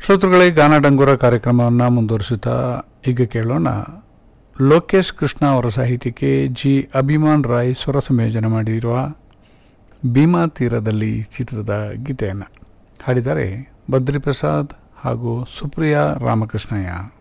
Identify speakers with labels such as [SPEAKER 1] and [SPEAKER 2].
[SPEAKER 1] ಶ್ರೋತೃಗಳೇ, ಗಾನ ಡಂಗೂರ ಕಾರ್ಯಕ್ರಮವನ್ನು ಮುಂದುವರಿಸುತ್ತಾ ಈಗ ಕೇಳೋಣ. ಲೋಕೇಶ್ ಕೃಷ್ಣ ಅವರ ಸಾಹಿತ್ಯಕ್ಕೆ ಜಿ ಅಭಿಮಾನ್ ರಾಯ್ ಸ್ವರ ಸಂಯೋಜನೆ ಮಾಡಿರುವ ಭೀಮಾ ತೀರದಲ್ಲಿ ಚಿತ್ರದ ಗೀತೆಯನ್ನು ಹಾಡಿದ್ದಾರೆ ಬದ್ರಿಪ್ರಸಾದ್ ಹಾಗೂ ಸುಪ್ರಿಯಾ ರಾಮಕೃಷ್ಣಯ್ಯ.